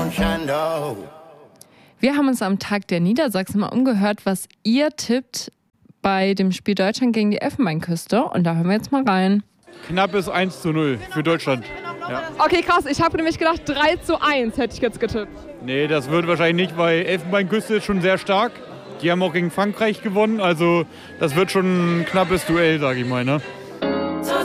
Wir haben uns am Tag der Niedersachsen mal umgehört, was ihr tippt bei dem Spiel Deutschland gegen die Elfenbeinküste. Und da hören wir jetzt mal rein. Knappes 1:0 für Deutschland. Ja. Okay, krass. Ich habe nämlich gedacht, 3:1 hätte ich jetzt getippt. Nee, das wird wahrscheinlich nicht, weil Elfenbeinküste ist schon sehr stark. Die haben auch gegen Frankreich gewonnen. Also das wird schon ein knappes Duell, sage ich mal. Ne?